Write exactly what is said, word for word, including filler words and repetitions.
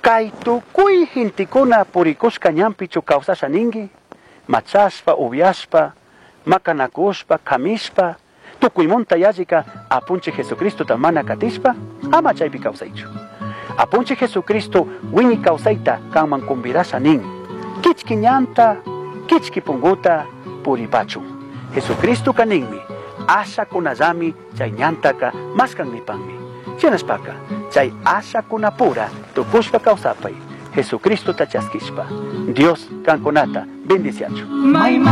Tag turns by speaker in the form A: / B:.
A: Kay tukuy hintikuna purikushka ñampichu kawsashaningi, machaspa, ubiaspa, makanakushpa, kamishpa, tukuymunta yallika apunchi Jesucristo tamana katishpa, ama chaypi kawsaychu. Apunchi Jesucristo wini kawsayta kanman kumbirasha nin, kichki ñanta, kichki punguta puripachu. Jesucristo kaninmi, asha kunallami chay ñantaka maskannipanmi. Chinaspaka, chay asha kunapura tukushpa kawsapay, Jesucristo tachaskishpa. Dios kankunata bendiciachu.